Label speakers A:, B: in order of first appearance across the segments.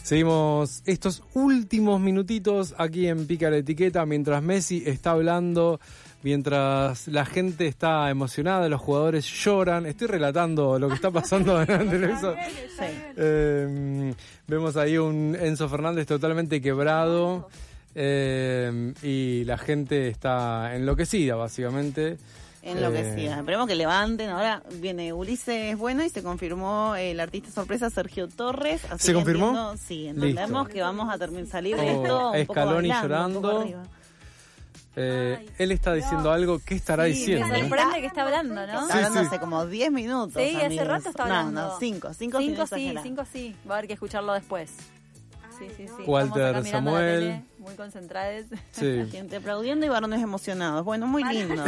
A: Seguimos estos últimos minutitos aquí en Pica la Etiqueta mientras Messi está hablando, mientras la gente está emocionada, los jugadores lloran. Estoy relatando lo que está pasando delante de eso. Vemos ahí un Enzo Fernández totalmente quebrado y la gente está enloquecida, básicamente.
B: Enloquecida. Esperemos que levanten. Ahora viene Ulises Bueno y se confirmó el artista sorpresa Sergio Torres. Así
A: ¿Se confirmó?
B: Sí, entendemos que vamos a salir de esto un
A: Scaloni
B: poco
A: llorando. Él está diciendo algo. ¿Qué estará diciendo?
C: Me sorprende que está hablando, ¿no?
B: Está hablando hace como 10 minutos.
C: Sí, hace
B: amigos.
C: rato está hablando.
B: No, 5
C: sí. Va a haber que escucharlo después. Sí.
A: Walter Samuel.
C: Muy concentrados.
A: Sí.
B: Gente aplaudiendo y varones emocionados. Bueno, muy lindo.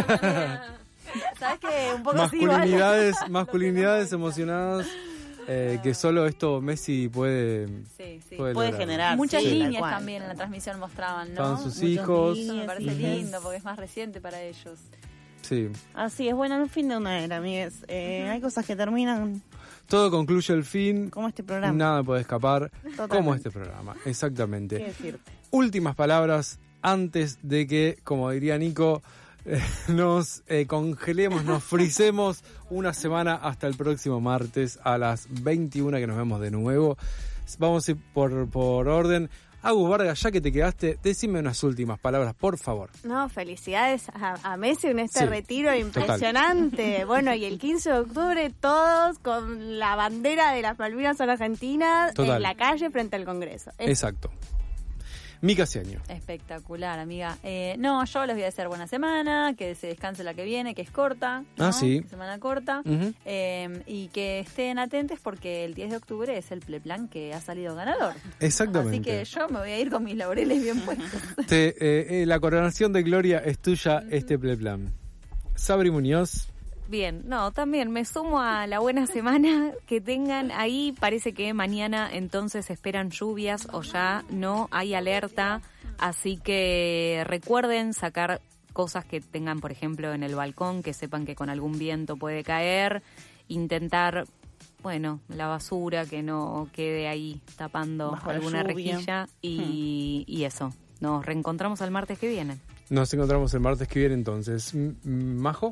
C: ¿Sabes qué? Un poco
A: masculinidades emocionadas. Que solo esto Messi puede
B: generar.
C: Muchas líneas también en la transmisión mostraban, ¿no?
A: Estaban sus hijos.
C: Eso me parece lindo porque es más reciente para ellos.
A: Sí.
B: Así es, bueno, el fin de una era, amigues. Hay cosas que terminan.
A: Todo concluye el fin.
B: Como este programa.
A: Nada puede escapar.
B: Totalmente.
A: Como este programa, exactamente.
B: ¿Qué decirte?
A: Últimas palabras antes de que, como diría Nico, nos congelemos, nos frisemos una semana hasta el próximo martes a las 21 que nos vemos de nuevo. Vamos a ir por orden. Agus Vargas, ya que te quedaste, decime unas últimas palabras, por favor.
D: No, felicidades a Messi en este retiro impresionante. Total. Bueno, y el 15 de octubre todos con la bandera de las Malvinas Argentinas en la calle frente al Congreso.
A: Exacto. Mica Ciaño.
C: Espectacular, amiga. No, yo les voy a desear buena semana, que se descanse la que viene, que es corta. ¿no?
A: Sí.
C: Semana corta. Uh-huh. Y que estén atentos porque el 10 de octubre es el Pleplan que ha salido ganador.
A: Exactamente.
C: Así que yo me voy a ir con mis laureles bien puestos.
A: La coronación de gloria es tuya, este Pleplan. Sabri Muñoz.
D: Bien, no, también me sumo a la buena semana que tengan ahí. Parece que mañana entonces esperan lluvias o ya no hay alerta, así que recuerden sacar cosas que tengan, por ejemplo, en el balcón, que sepan que con algún viento puede caer, intentar, bueno, la basura que no quede ahí tapando
B: bajo
D: alguna rejilla y eso. Nos reencontramos el martes que viene.
A: Nos encontramos el martes que viene entonces. ¿Majo?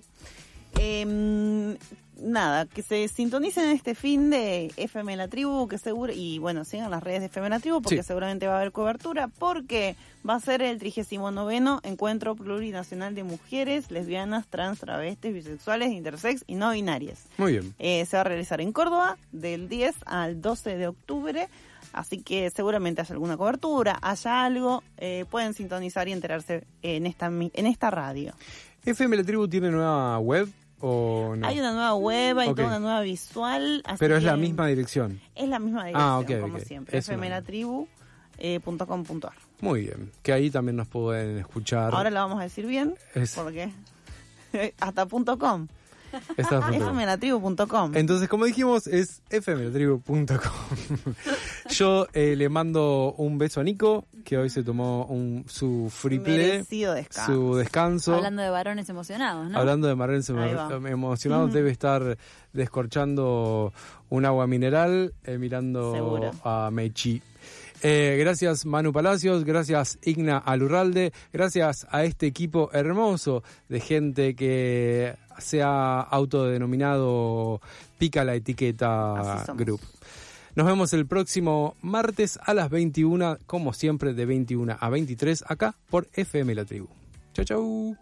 B: Nada, que se sintonicen este fin de FM La Tribu, que seguro, y bueno, sigan las redes de FM La Tribu porque seguramente va a haber cobertura, porque va a ser el 39º Encuentro Plurinacional de Mujeres, Lesbianas, Trans, Travestis, Bisexuales, Intersex y No Binarias.
A: Muy bien.
B: Se va a realizar en Córdoba del 10 al 12 de octubre, así que seguramente haya alguna cobertura, haya algo, pueden sintonizar y enterarse en esta radio.
A: FM La Tribu tiene nueva web. ¿O no?
B: Hay una nueva web, hay toda una nueva visual.
A: Pero es la misma dirección.
B: Es la misma dirección, como siempre. fmlatribu.com.ar.
A: Muy bien, que ahí también nos pueden escuchar.
B: Ahora la vamos a decir bien, porque hasta .com. fmlatribu.com.
A: Entonces, como dijimos, es fmlatribu.com. Yo le mando un beso a Nico, que hoy se tomó su free play, su descanso.
C: Hablando de varones emocionados, ¿no?
A: Hablando de varones emocionados, debe estar descorchando un agua mineral, mirando seguro a Mechi. Gracias Manu Palacios, gracias Igna Alurralde, gracias a este equipo hermoso de gente que se ha autodenominado Pica la Etiqueta Group. Nos vemos el próximo martes a las 21, como siempre, de 21 a 23, acá por FM La Tribu. Chau, chau.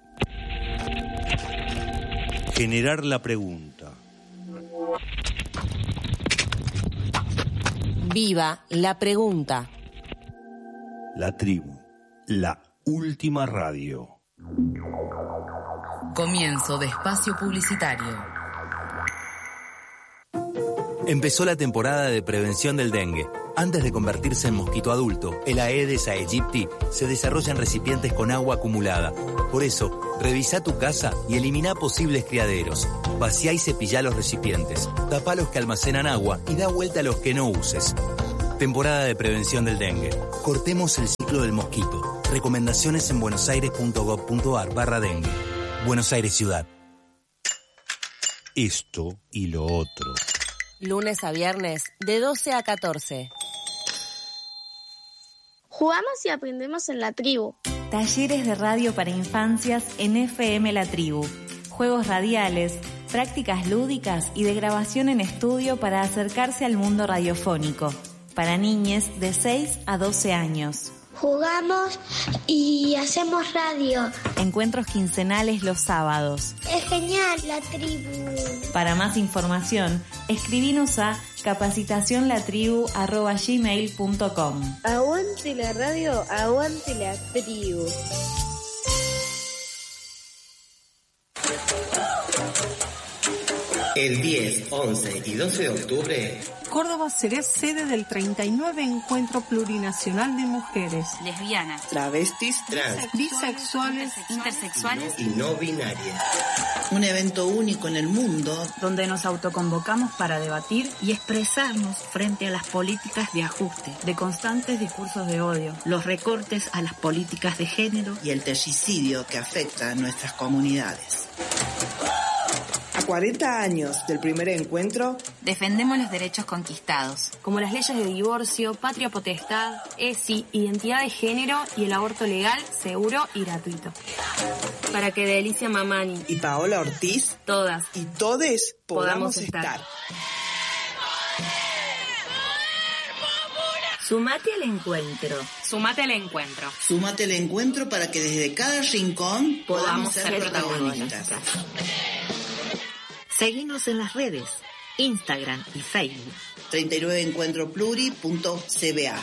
E: Generar la pregunta.
F: Viva la pregunta.
E: La Tribu, la última radio.
F: Comienzo de espacio publicitario.
G: Empezó la temporada de prevención del dengue. Antes de convertirse en mosquito adulto, el Aedes aegypti se desarrolla en recipientes con agua acumulada. Por eso, revisa tu casa y elimina posibles criaderos. Vacía y cepilla los recipientes. Tapa los que almacenan agua y da vuelta a los que no uses. Temporada de prevención del dengue. Cortemos el ciclo del mosquito. Recomendaciones en buenosaires.gov.ar/dengue. Buenos Aires Ciudad.
E: Esto y lo otro.
F: Lunes a viernes, de 12 a 14.
H: Jugamos y aprendemos en la tribu.
D: Talleres de radio para infancias en FM La Tribu. Juegos radiales, prácticas lúdicas y de grabación en estudio para acercarse al mundo radiofónico. Para niñes de 6 a 12 años.
H: Jugamos y hacemos radio.
D: Encuentros quincenales los sábados.
H: Es genial la tribu.
D: Para más información, escribinos a capacitacionlatribu@gmail.com.
H: Aguante la radio, aguante la tribu.
I: El 10, 11 y 12 de octubre,
J: Córdoba será sede del 39 Encuentro Plurinacional de Mujeres,
C: lesbianas,
I: travestis, trans,
J: bisexuales,
C: intersexuales
I: y no binarias.
K: Un evento único en el mundo
L: donde nos autoconvocamos para debatir y expresarnos frente a las políticas de ajuste, de constantes discursos de odio, los recortes a las políticas de género
K: y el terricidio que afecta a nuestras comunidades.
M: A 40 años del primer encuentro,
C: defendemos los derechos conquistados,
N: como las leyes de divorcio, patria potestad, ESI, identidad de género y el aborto legal, seguro y gratuito. Para que Delicia Mamani
M: y Paola Ortiz,
N: todas
M: y todes podamos estar.
L: Sumate al encuentro.
N: Sumate al encuentro.
K: Sumate al encuentro para que desde cada rincón podamos ser protagonistas.
L: Seguinos en las redes, Instagram y Facebook.
K: 39encuentropluri.cba.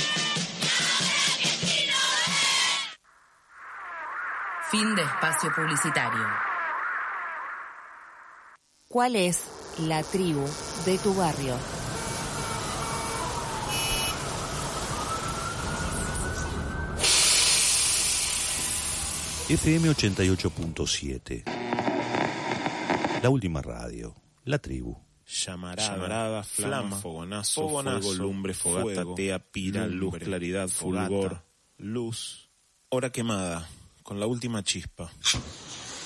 F: Fin de espacio publicitario.
D: ¿Cuál es la tribu de tu barrio?
E: FM 88.7. La última radio, la tribu.
O: Llamarada, flama, fogonazo, fuego, lumbre, fogata, tea, pira, luz, claridad, fulgor, luz, hora quemada, con la última chispa.